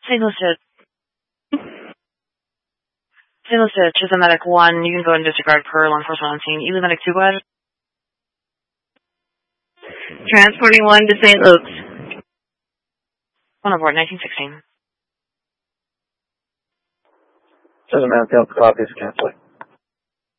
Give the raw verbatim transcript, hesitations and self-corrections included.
Saint Louis to Saint Louis to Chisholm Medic one. You can go ahead and disregard per law enforcement on scene. Ely Medic two, go ahead. Transporting one to Saint Luke's. One aboard, nineteen sixteen. Chisholm Medic, copies, cancel.